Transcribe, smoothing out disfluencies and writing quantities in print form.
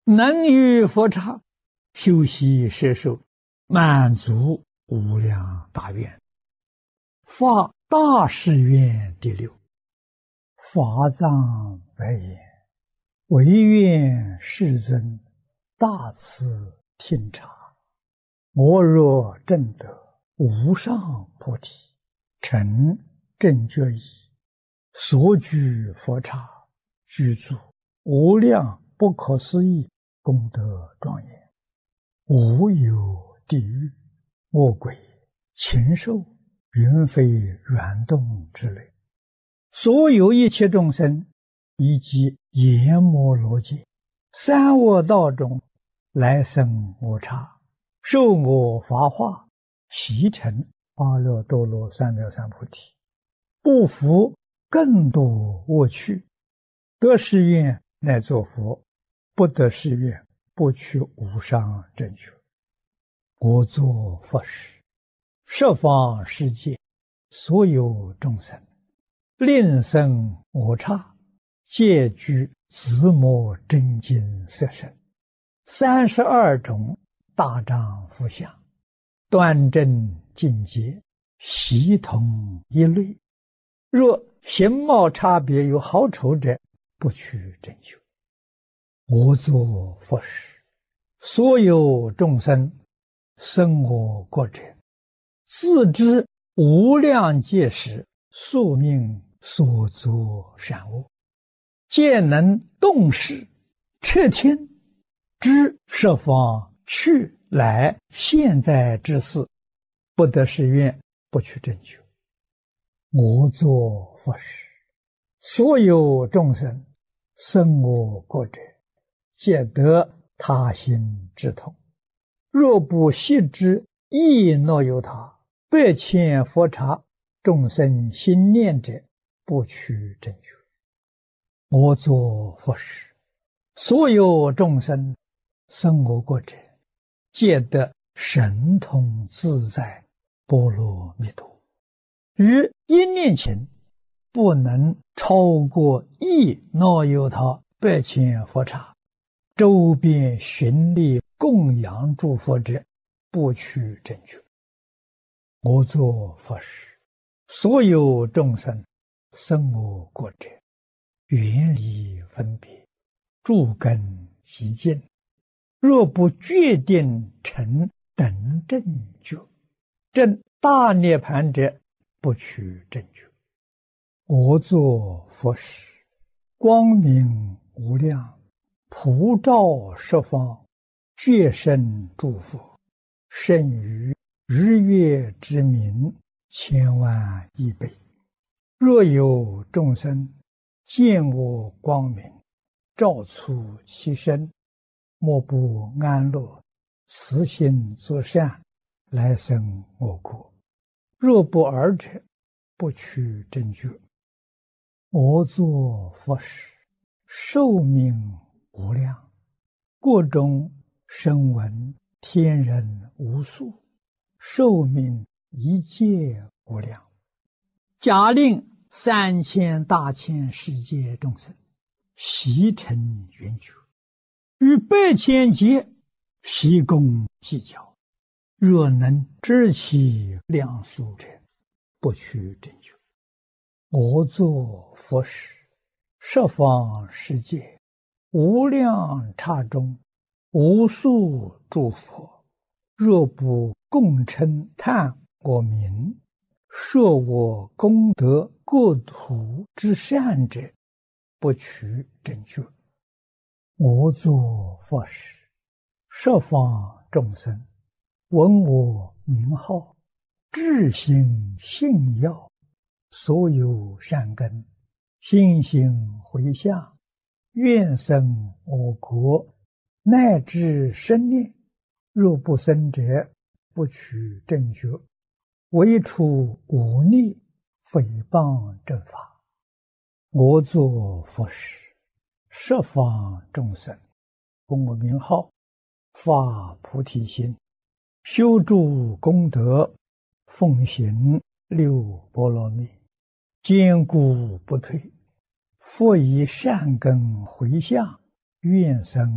能于佛刹修习摄受，满足无量大愿，发大誓愿第六。法藏白言：唯愿世尊大慈听察，我若证得无上菩提，成正觉意，所居佛刹，具足无量不可思议功德庄严，无有地狱、恶鬼、禽兽、云飞软动之类，所有一切众生，以及阎摩罗界、三恶道中来生我刹，受我法化，习成阿耨多罗三藐三菩提，不服更多恶趣，得誓愿乃作佛，不得誓愿不取无上正觉。我作佛时，十方世界所有众生，令生我刹，皆具自摩真经色身，32种大丈夫相，端正净洁，悉同一类。若形貌差别有好丑者，不取正觉。我作佛时，所有众生生我国者，自知无量劫时宿命所作善恶，皆能动识彻听，知十方去来现在之事，不得誓愿不取正觉。我作佛时，所有众生生我国者，皆得他心之痛。若不悉知亦若有他，百千佛刹众生心念者，不取正觉。我作佛时，所有众生生我国者，皆得神通自在波罗蜜多。于一念前，不能超过亦若有他百千佛刹，周边巡礼供养诸佛者，不取正觉。我作佛时，所有众生生我国者，远离分别，诸根极净，若不决定成等正觉，证大涅盘者，不取正觉。我作佛时，光明无量，普照十方，觉生诸佛，胜于日月之明千万亿倍。若有众生见我光明，照出其身，莫不安乐，慈心作善，来生我国。若不尔者，不取正觉。我作佛时，寿命无量，国中声闻天人无数，寿命一切无量。假令3000大千世界众生悉成圆觉，于百千劫悉共计较，若能知其量数者，不取正觉。我作佛时，十方世界无量刹中，无数诸佛，若不共称叹我名，说我功德国土之善者，不取正觉。我作佛时，十方众生闻我名号，至心信要，所有善根心行回向，愿生我国，乃至生念，若不生者，不取正觉。唯除忤逆诽谤正法。我作佛时，十方众生闻我名号，发菩提心，修诸功德，奉行六波罗蜜，坚固不退，复以善根回向，愿生